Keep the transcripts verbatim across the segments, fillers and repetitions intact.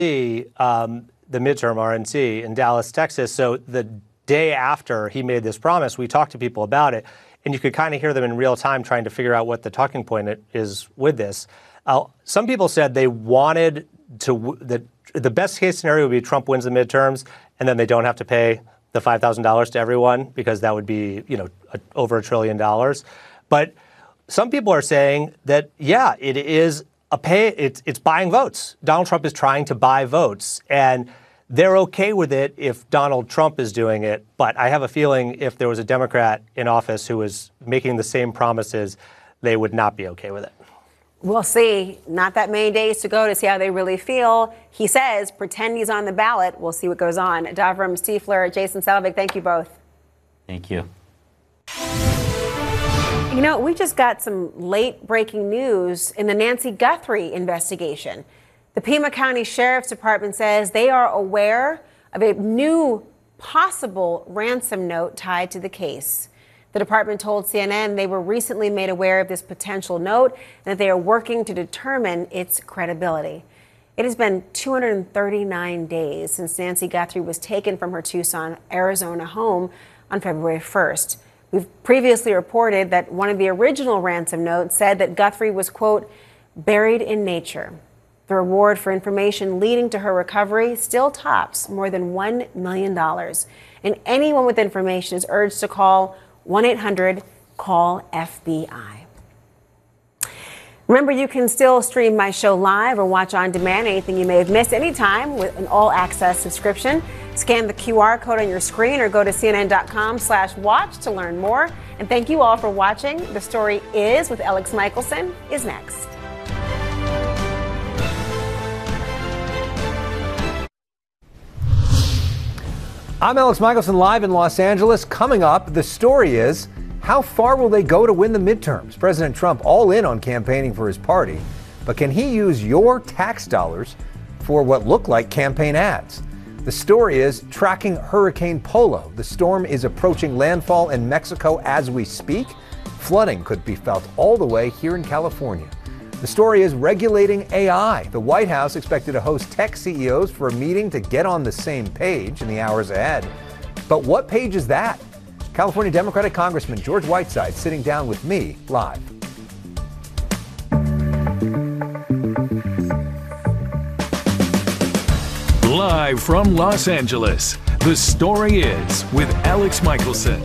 um, the midterm R N C in Dallas, Texas. So the day after he made this promise, we talked to people about it, and you could kind of hear them in real time trying to figure out what the talking point is with this. Uh, some people said they wanted to, that the best case scenario would be Trump wins the midterms, and then they don't have to pay the five thousand dollars to everyone, because that would be, you know, a, over a trillion dollars. But some people are saying that, yeah, it is a pay, it's, it's buying votes. Donald Trump is trying to buy votes, and they're okay with it if Donald Trump is doing it. But I have a feeling if there was a Democrat in office who was making the same promises, they would not be okay with it. We'll see. Not that many days to go to see how they really feel. He says, pretend he's on the ballot. We'll see what goes on. Davram Stiefler, Jason Selvig, thank you both. Thank you. You know, we just got some late breaking news in the Nancy Guthrie investigation. The Pima County Sheriff's Department says they are aware of a new possible ransom note tied to the case. The department told C N N they were recently made aware of this potential note and that they are working to determine its credibility. It has been two hundred thirty-nine days since Nancy Guthrie was taken from her Tucson, Arizona home on February first. We've previously reported that one of the original ransom notes said that Guthrie was, quote, buried in nature. The reward for information leading to her recovery still tops more than one million dollars. And anyone with information is urged to call one eight hundred call F B I. Remember, you can still stream my show live or watch on demand anything you may have missed anytime with an all-access subscription. Scan the Q R code on your screen or go to C N N dot com slash watch to learn more. And thank you all for watching. The Story Is with Alex Michelson is next. I'm Alex Michelson, live in Los Angeles. Coming up, the story is, how far will they go to win the midterms? President Trump all in on campaigning for his party, but can he use your tax dollars for what look like campaign ads? The story is tracking Hurricane Polo. The storm is approaching landfall in Mexico as we speak. Flooding could be felt all the way here in California. The story is regulating A I. The White House expected to host tech C E Os for a meeting to get on the same page in the hours ahead. But what page is that? California Democratic Congressman George Whiteside sitting down with me live. Live from Los Angeles, The Story Is with Alex Michelson.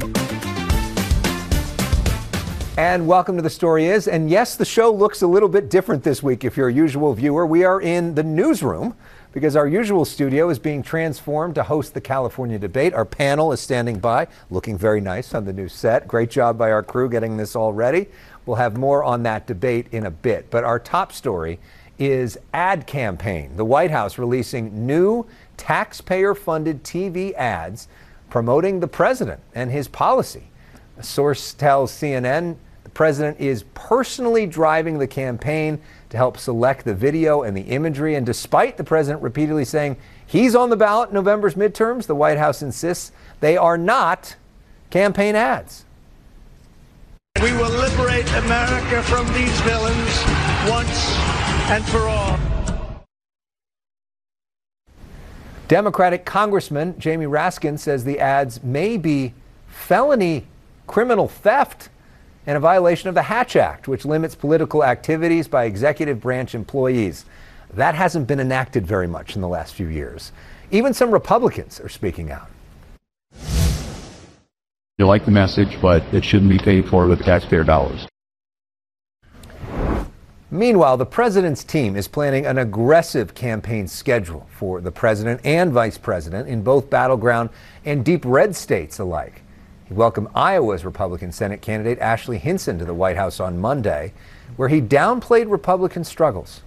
And welcome to The Story Is. And yes, the show looks a little bit different this week if you're a usual viewer. We are in the newsroom because our usual studio is being transformed to host the California debate. Our panel is standing by, looking very nice on the new set. Great job by our crew getting this all ready. We'll have more on that debate in a bit. But our top story is ad campaign. The White House releasing new taxpayer-funded T V ads promoting the president and his policy. A source tells C N N the president is personally driving the campaign to help select the video and the imagery. And despite the president repeatedly saying he's on the ballot in November's midterms, the White House insists they are not campaign ads. We will liberate America from these villains once and for all. Democratic Congressman Jamie Raskin says the ads may be felony criminal theft and a violation of the Hatch Act, which limits political activities by executive branch employees. That hasn't been enacted very much in the last few years. Even some Republicans are speaking out. You like the message, but it shouldn't be paid for with taxpayer dollars. Meanwhile, the president's team is planning an aggressive campaign schedule for the president and vice president in both battleground and deep red states alike. He welcomed Iowa's Republican Senate candidate Ashley Hinson to the White House on Monday, where he downplayed Republican struggles.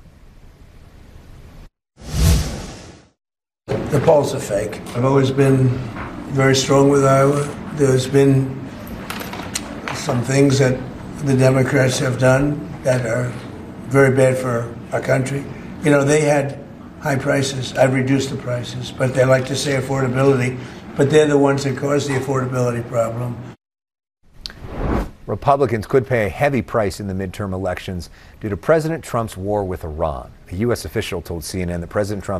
The polls are fake. I've always been very strong with Iowa. There's been some things that the Democrats have done that are very bad for our country. You know, they had high prices. I've reduced the prices, but they like to say affordability. But they're the ones that caused the affordability problem. Republicans could pay a heavy price in the midterm elections due to President Trump's war with Iran. A U S official told C N N that President Trump